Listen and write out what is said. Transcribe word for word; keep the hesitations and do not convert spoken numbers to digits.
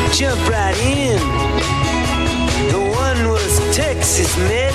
jump right in. The one was Texas Med.